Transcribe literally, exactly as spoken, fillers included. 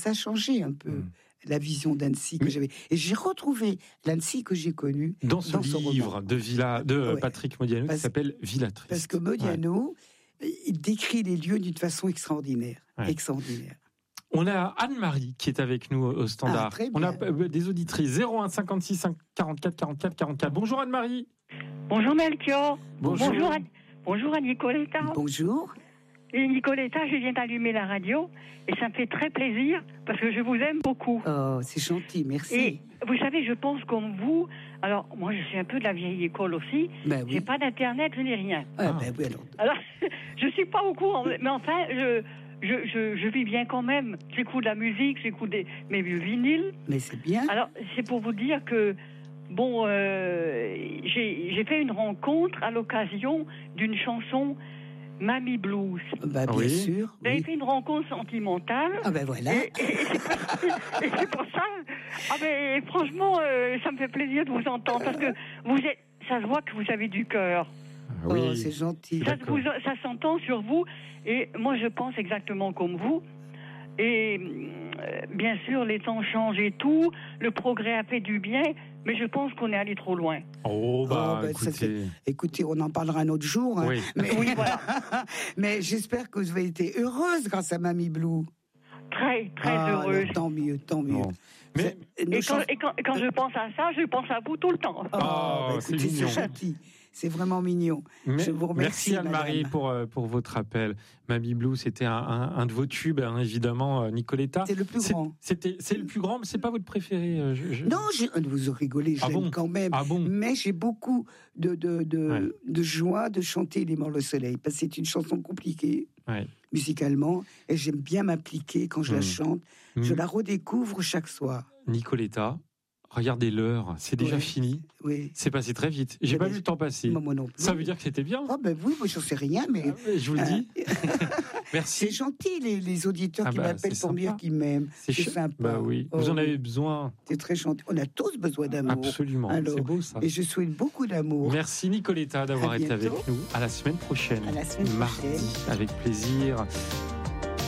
ça a changé un peu mmh. la vision d'Annecy que Mais... j'avais. Et j'ai retrouvé l'Annecy que j'ai connue dans ce dans livre roman. de, Villa, de ouais. Patrick Modiano parce, qui s'appelle Villa Triste. Parce que Modiano, ouais. il décrit les lieux d'une façon extraordinaire. Ouais. extraordinaire. On a Anne-Marie qui est avec nous au standard. Ah, on a des auditrices zéro un cinquante-six quarante-quatre quarante-quatre quarante-quatre. Bonjour Anne-Marie. Bonjour Melchior. Bonjour. Bonjour à, bonjour à Nicoletta. Bonjour. Et Nicoletta, je viens d'allumer la radio et ça me fait très plaisir parce que je vous aime beaucoup. Oh, c'est gentil, merci. Et vous savez, je pense comme vous. Alors, moi, je suis un peu de la vieille école aussi. Ben oui. J'ai pas d'internet, je n'ai rien. Ah, ben oui, alors. Alors, je suis pas au courant, mais enfin, je. Je, je, je vis bien quand même. J'écoute de la musique, j'écoute des, mes vieux vinyles. Mais c'est bien. Alors, c'est pour vous dire que, bon, euh, j'ai, j'ai fait une rencontre à l'occasion d'une chanson Mamie Blues. Bah, bien oui. sûr. J'avais oui. fait une rencontre sentimentale. Ah ben voilà. Et, et, et, c'est, pour, et c'est pour ça. Ah ben, franchement, euh, ça me fait plaisir de vous entendre parce que vous êtes, ça se voit que vous avez du cœur. Ah oui. Oh, c'est gentil. Ça, vous, ça s'entend sur vous, et moi je pense exactement comme vous. Et euh, bien sûr, les temps changent et tout, le progrès a fait du bien, mais je pense qu'on est allé trop loin. Oh bah, oh, bah écoutez... Ça, écoutez, on en parlera un autre jour. Hein, oui. Mais, oui, voilà. mais j'espère que vous avez été heureuse grâce à Mamie Blue. Très, très ah, heureuse. Alors, tant mieux, tant mieux. Bon. Mais, et, quand, chans... et, quand, et quand je pense à ça, je pense à vous tout le temps. Oh, oh bah, écoutez, c'est mignon. C'est gentil. C'est vraiment mignon. Mais, je vous remercie, merci Anne-Marie pour, pour votre appel. Mamie Blue, c'était un, un, un de vos tubes, hein, évidemment, Nicoletta. C'est le plus grand. C'était, c'est le plus grand, mais c'est pas votre préféré. Je, je... Non, j'ai, vous rigolez, je ah l'aime bon quand même. Ah bon mais j'ai beaucoup de, de, de, ouais. de joie de chanter Les Morts le Soleil, parce que c'est une chanson compliquée, ouais. musicalement, et j'aime bien m'appliquer quand je mmh. la chante. Mmh. Je la redécouvre chaque soir. Nicoletta, regardez l'heure, c'est déjà oui, fini. Oui. C'est passé très vite. J'ai c'est pas des... vu le temps passer. Moi, moi non plus. Ça veut dire que c'était bien. Ah ben oui, moi j'en sais rien, mais ah, je vous le dis. Merci. C'est gentil les, les auditeurs ah qui bah, m'appellent pour me dire qu'ils m'aiment. C'est, c'est ch... sympa. Bah oui. Oh, vous en avez besoin. C'est très gentil. On a tous besoin d'amour. Absolument. Alors, c'est beau ça. Et je souhaite beaucoup d'amour. Merci Nicoletta d'avoir été avec nous. À la semaine prochaine. À la semaine Mardi, prochaine. avec plaisir.